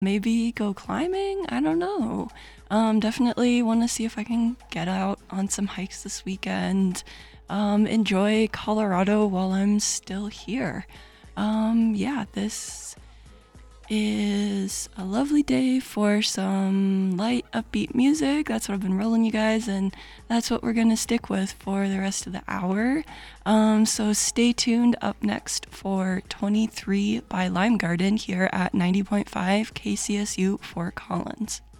maybe go climbing. I don't know. Definitely want to see if I can get out on some hikes this weekend. Enjoy Colorado while I'm still here. Yeah, this is a lovely day for some light, upbeat music. That's what I've been rolling, you guys, and that's what we're gonna stick with for the rest of the hour. So stay tuned. Up next for 23 by Lime Garden here at 90.5 KCSU Fort Collins.